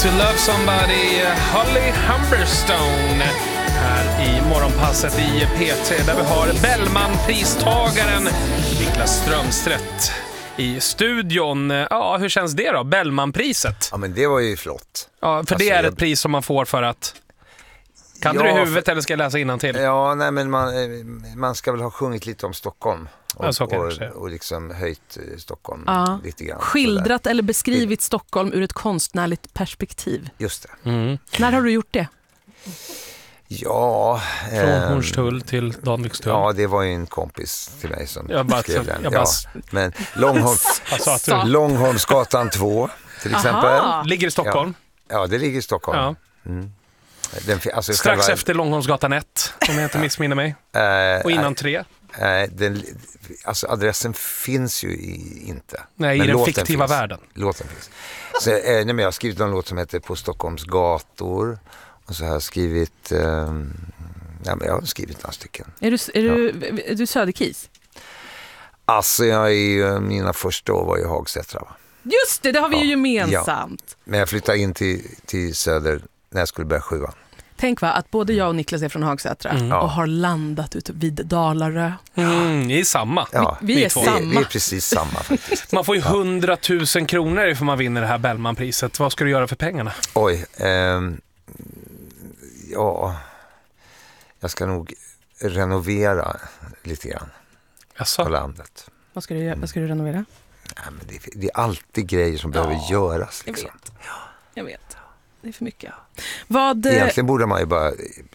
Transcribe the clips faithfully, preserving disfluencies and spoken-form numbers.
To Love Somebody, Holly Humberstone här i morgonpasset i P tre där vi har Bellman-pristagaren Niklas Strömstedt i studion. Ja, hur känns det då? Bellman-priset? Ja, men det var ju flott. Ja, för alltså, det är jag... ett pris som man får för att... Kan ja, du i huvudet för... eller ska jag läsa innantill? Ja, nej men man, man ska väl ha sjungit lite om Stockholm. Och, ja, så kan och, jag säga. och liksom höjt Stockholm ja. lite grann. Skildrat eller beskrivit Stockholm ur ett konstnärligt perspektiv. Just det. Mm. När har du gjort det? Ja... Från eh, Hornstull till Danvikstull. Ja, det var ju en kompis till mig som jag bara, skrev den. Jag bara... Ja, men Långholm, Långholmsgatan två till exempel. Aha. Ligger i Stockholm? Ja, ja det ligger i Stockholm. Ja. Mm. Den, alltså, strax själva... efter Långholmsgatan ett, om jag inte missminner mig. Uh, och innan tre. Uh, den, alltså adressen finns ju i, inte. Nej, men i den fiktiva finns. världen. Låten finns. Så, uh, nej, men jag har skrivit en låt som heter På Stockholms gator. Och så har jag skrivit... Uh, ja, men jag har skrivit några stycken. Är du, är du, ja. är du Söderkis? Alltså, jag är, mina första år var i Hagsätra, va? Just det, det har vi ja. ju gemensamt. Ja. Men jag flyttade in till, till Söder när jag skulle börja sjuan. Tänk va, att både jag och Niklas är från Hagsätra mm. och har landat ute vid Dalarö. Mm, ni är samma. Ja. Vi, vi är vi, samma. Vi är precis samma faktiskt. Man får ju hundratusen kronor ifall man vinner det här Bellman-priset. Vad ska du göra för pengarna? Oj, ehm, ja, jag ska nog renovera lite grann Jaså? på landet. Vad ska du, mm. vad ska du renovera? Ja, men det, det är alltid grejer som ja, behöver göras. Liksom. Jag vet. Ja, jag vet. Det är för mycket. Vad... Egentligen borde man ju bara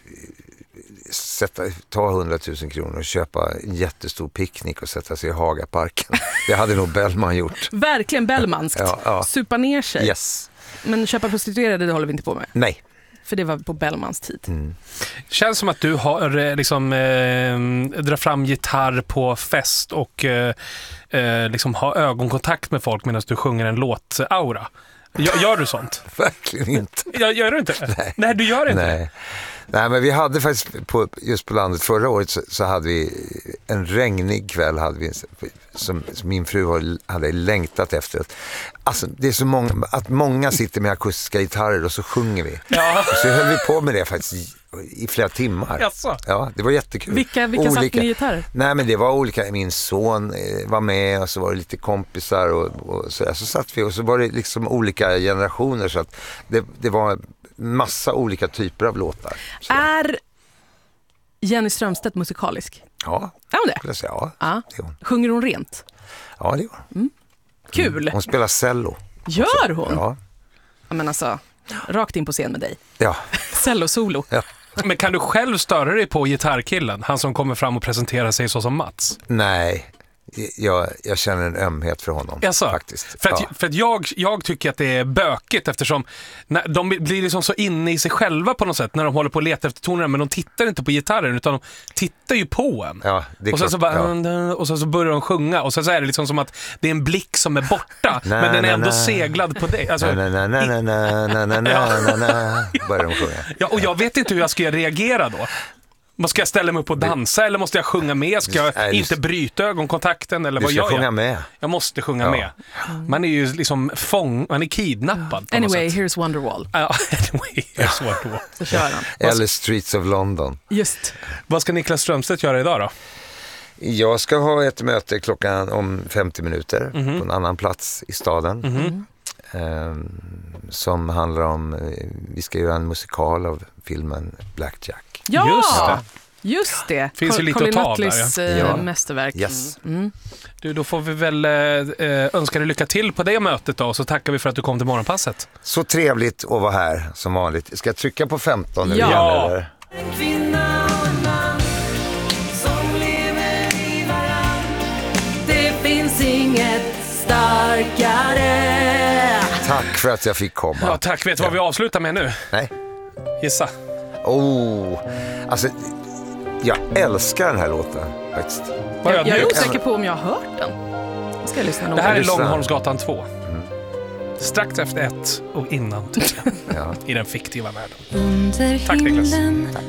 sätta, ta hundratusen kronor och köpa en jättestor picknick och sätta sig i Hagaparken. Det hade nog Bellman gjort. Verkligen Bellmanskt. Ja, ja. Supa ner sig. Yes. Men köpa prostituerade, det håller vi inte på med. Nej. För det var på Bellmans tid. Mm. Känns som att du har liksom eh, drar fram gitarr på fest och eh, liksom har ögonkontakt med folk medan du sjunger en låt-aura. Gör, gör du sånt? Verkligen inte. Jag, gör du inte? Nej. Nej, du gör inte. Nej. Nej, men vi hade faktiskt på, just på landet förra året så, så hade vi en regnig kväll hade vi, som, som min fru hade längtat efter. Alltså det är så många, att många sitter med akustiska gitarrer och så sjunger vi. Ja. Och så höll vi på med det faktiskt i, i flera timmar. Jaså. Ja, det var jättekul. Vilka, vilka satt med gitarrer? Nej, men det var olika. Min son var med och så var det lite kompisar och, och så, så satt vi och så var det liksom olika generationer så att det, det var massa olika typer av låtar. Så. Är Jenny Strömstedt musikalisk? Ja. Är hon det? Jag säga, ja, ja. det är hon. Sjunger hon rent? Ja, det gör hon. Mm. Kul. Mm. Hon spelar cello. Gör hon? Ja. Ja, men alltså, rakt in på scen med dig. Ja. Cello-solo. Ja. Men kan du själv störa dig på gitarrkillen? Han som kommer fram och presenterar sig så som Mats? Nej. Jag, jag känner en ömhet för honom. Jaså? Faktiskt. För att, ja. för att jag, jag tycker att det är bökigt eftersom när, de blir liksom så inne i sig själva på något sätt när de håller på att leta efter tonerna, men de tittar inte på gitarren utan de tittar ju på en. Ja, det är och, sen klart, så bara, ja. och sen så börjar de sjunga och sen så är det liksom som att det är en blick som är borta na, men den är ändå na, seglad på dig. Alltså, na, na, na, na, na, na, na, na, na, börjar de sjunga. Ja, och jag vet inte hur jag ska reagera då. Ska jag ställa mig upp och dansa det... eller måste jag sjunga med? Ska jag Nej, inte bryta ögonkontakten? Eller du vad ska gör sjunga jag? med. Jag måste sjunga ja. med. Man är ju liksom fång, man är kidnappad på Anyway, något sätt. here's Wonderwall. Ja, anyway, here's Wonderwall. Så kör han. Eller Streets of London. Just. Vad ska Niklas Strömstedt göra idag då? Jag ska ha ett möte klockan om femtio minuter mm-hmm. på en annan plats i staden. Mm-hmm. Um, som handlar om, vi ska göra en musikal av filmen Blackjack. Ja! Just det. Just det. Finns Col- ju lite Colin att ta Nutleys där, ja. äh, mästerverk. Yes. Mm. Du, då får vi väl äh, önska dig lycka till på det mötet då, och så tackar vi för att du kom till morgonpasset. Så trevligt att vara här som vanligt. Ska jag trycka på femton nu ja. igen eller? En kvinna och en man som lever i varann. Det finns inget starkare. Tack för att jag fick komma. Ja, tack. Vet du vad vi avslutar med nu? Nej. Gissa. Oh, alltså jag älskar den här låten faktiskt. Vad Jag, jag är nu? osäker på om jag har hört den. Jag ska lyssna nog. Det här är Lyssna. Långholmsgatan två. Mm. Strax efter ett och innan tre. Ja. I den fiktiva världen. Under Tack, Niklas. himlen